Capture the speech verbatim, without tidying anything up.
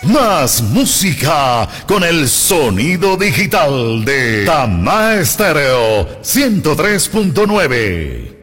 Más música con el sonido digital de Tama Estéreo ciento tres punto nueve.